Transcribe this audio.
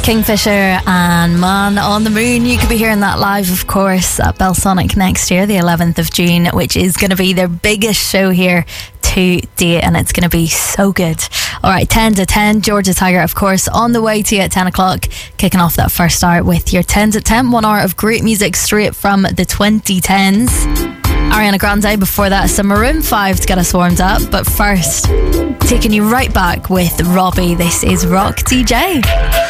Kingfisher and Man on the Moon. You could be hearing that live, of course, at Belsonic next year, the 11th of June, which is going to be their biggest show here to date, and it's going to be so good. Alright, 10 to 10, Georgia Tiger, of course, on the way to you at 10 o'clock, kicking off that first hour with your 10 to 10, 1 hour of great music straight from the 2010s. Ariana Grande, before that some Maroon 5 to get us warmed up, but first, taking you right back with Robbie. This is Rock DJ.